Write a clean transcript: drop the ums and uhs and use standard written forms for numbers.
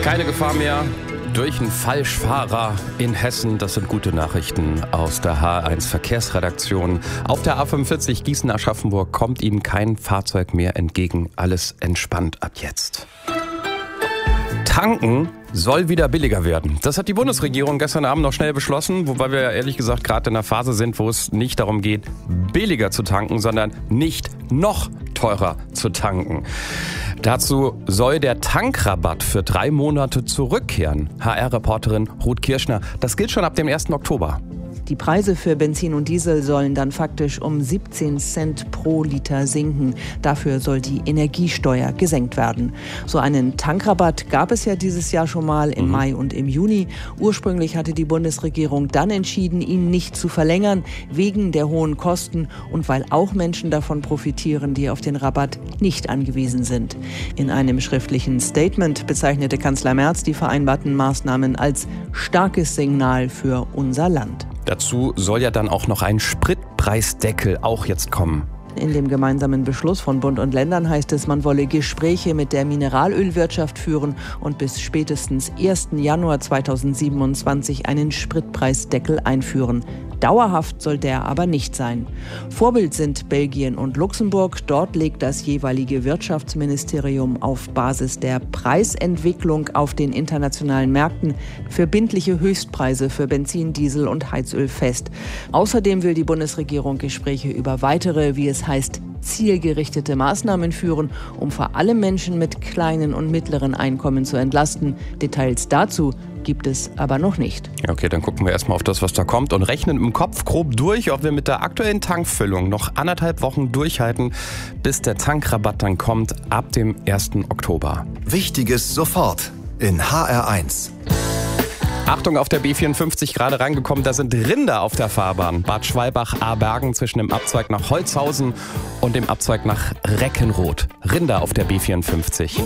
Keine Gefahr mehr durch einen Falschfahrer in Hessen. Das sind gute Nachrichten aus der H1 Verkehrsredaktion. Auf der A45 Gießen-Aschaffenburg kommt Ihnen kein Fahrzeug mehr entgegen. Alles entspannt ab jetzt. Tanken soll wieder billiger werden. Das hat die Bundesregierung gestern Abend noch schnell beschlossen, wobei wir ehrlich gesagt gerade in einer Phase sind, wo es nicht darum geht, billiger zu tanken, sondern nicht noch teurer zu tanken. Dazu soll der Tankrabatt für 3 Monate zurückkehren. HR-Reporterin Ruth Kirschner, das gilt schon ab dem 1. Oktober. Die Preise für Benzin und Diesel sollen dann faktisch um 17 Cent pro Liter sinken. Dafür soll die Energiesteuer gesenkt werden. So einen Tankrabatt gab es ja dieses Jahr schon mal im Mai und im Juni. Ursprünglich hatte die Bundesregierung dann entschieden, ihn nicht zu verlängern, wegen der hohen Kosten und weil auch Menschen davon profitieren, die auf den Rabatt nicht angewiesen sind. In einem schriftlichen Statement bezeichnete Kanzler Merz die vereinbarten Maßnahmen als starkes Signal für unser Land. Dazu soll ja dann auch noch ein Spritpreisdeckel auch jetzt kommen. In dem gemeinsamen Beschluss von Bund und Ländern heißt es, man wolle Gespräche mit der Mineralölwirtschaft führen und bis spätestens 1. Januar 2027 einen Spritpreisdeckel einführen. Dauerhaft soll der aber nicht sein. Vorbild sind Belgien und Luxemburg. Dort legt das jeweilige Wirtschaftsministerium auf Basis der Preisentwicklung auf den internationalen Märkten verbindliche Höchstpreise für Benzin, Diesel und Heizöl fest. Außerdem will die Bundesregierung Gespräche über weitere, wie es heißt, zielgerichtete Maßnahmen führen, um vor allem Menschen mit kleinen und mittleren Einkommen zu entlasten. Details dazu gibt es aber noch nicht. Okay, dann gucken wir erstmal auf das, was da kommt und rechnen im Kopf grob durch, ob wir mit der aktuellen Tankfüllung noch 1,5 Wochen durchhalten, bis der Tankrabatt dann kommt ab dem 1. Oktober. Wichtiges sofort in HR1. Achtung, auf der B54 gerade reingekommen, da sind Rinder auf der Fahrbahn. Bad Schwalbach-Abergen zwischen dem Abzweig nach Holzhausen und dem Abzweig nach Reckenroth. Rinder auf der B54.